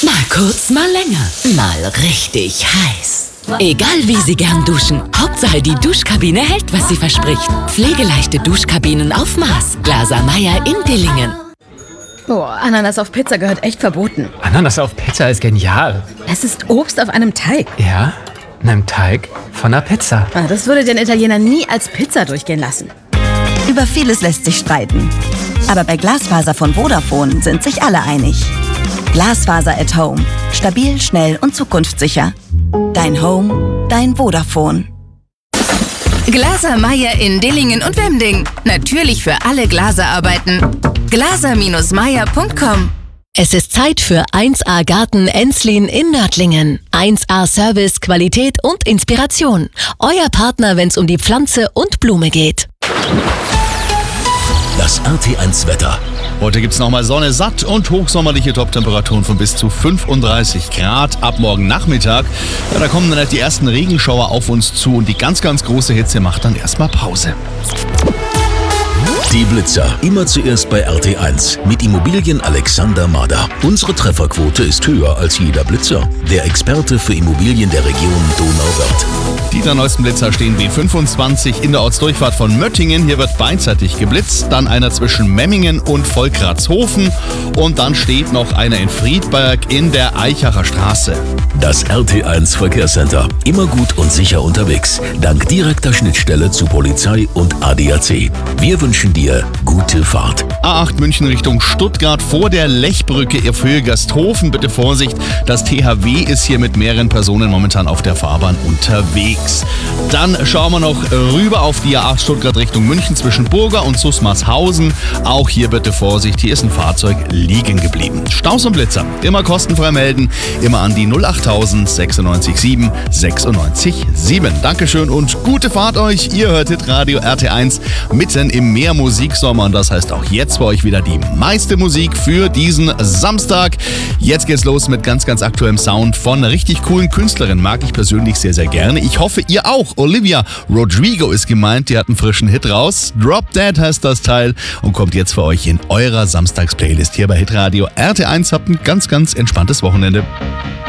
Mal kurz, mal länger, mal richtig heiß. Egal wie Sie gern duschen, Hauptsache die Duschkabine hält, was sie verspricht. Pflegeleichte Duschkabinen auf Maß. Glaser Meyer in Dillingen. Boah, Ananas auf Pizza gehört echt verboten. Ananas auf Pizza ist genial. Es ist Obst auf einem Teig. Ja, einem Teig von einer Pizza. Das würde den Italiener nie als Pizza durchgehen lassen. Über vieles lässt sich streiten. Aber bei Glasfaser von Vodafone sind sich alle einig. Glasfaser at Home. Stabil, schnell und zukunftssicher. Dein Home, dein Vodafone. Glaser Meyer in Dillingen und Wemding. Natürlich für alle Glaserarbeiten. glaser-meyer.com. Es ist Zeit für 1A Garten Enslin in Nördlingen. 1A Service, Qualität und Inspiration. Euer Partner, wenn es um die Pflanze und Blume geht. Das RT1 Wetter. Heute gibt's nochmal Sonne, satt und hochsommerliche Toptemperaturen von bis zu 35 Grad ab morgen Nachmittag. Ja, da kommen dann die ersten Regenschauer auf uns zu und die ganz, ganz große Hitze macht dann erstmal Pause. Die Blitzer. Immer zuerst bei RT1 mit Immobilien Alexander Mader. Unsere Trefferquote ist höher als jeder Blitzer. Der Experte für Immobilien der Region Donauwörth. Die drei neuesten Blitzer stehen B25 in der Ortsdurchfahrt von Möttingen. Hier wird beidseitig geblitzt. Dann einer zwischen Memmingen und Volkratshofen. Und dann steht noch einer in Friedberg in der Eichacher Straße. Das RT1 Verkehrscenter. Immer gut und sicher unterwegs. Dank direkter Schnittstelle zu Polizei und ADAC. Wir wünschen dir gute Fahrt. A8 München Richtung Stuttgart vor der Lechbrücke auf Höhe Gasthofen. Bitte Vorsicht, das THW ist hier mit mehreren Personen momentan auf der Fahrbahn unterwegs. Dann schauen wir noch rüber auf die A8 Stuttgart Richtung München zwischen Burger und Susmarshausen. Auch hier bitte Vorsicht, hier ist ein Fahrzeug liegen geblieben. Staus und Blitzer, immer kostenfrei melden, immer an die 08000 96 7 96 7. Dankeschön und gute Fahrt euch. Ihr hört Hitradio RT1 mitten im Meermusiksommer und das heißt auch jetzt bei euch wieder die meiste Musik für diesen Samstag. Jetzt geht's los mit ganz, ganz aktuellem Sound von einer richtig coolen Künstlerin. Mag ich persönlich sehr, sehr gerne. Ich hoffe, ihr auch. Olivia Rodrigo ist gemeint. Die hat einen frischen Hit raus. Drop Dead heißt das Teil und kommt jetzt für euch in eurer Samstags-Playlist hier bei Hitradio RT1. Habt ein ganz, ganz entspanntes Wochenende.